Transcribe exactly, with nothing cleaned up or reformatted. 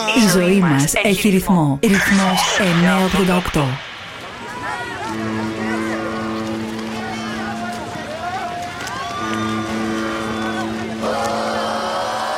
Η ζωή μας έχει ρυθμό. Ρυθμός εννιακόσια ογδόντα οκτώ.